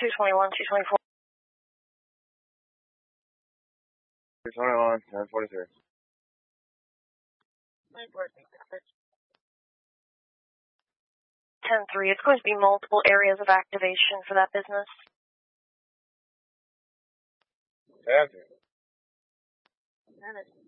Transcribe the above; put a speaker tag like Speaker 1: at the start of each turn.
Speaker 1: 221, 224.
Speaker 2: 221, 1043.
Speaker 1: 10-3. It's going to be multiple areas of activation for that business.
Speaker 2: 10-3.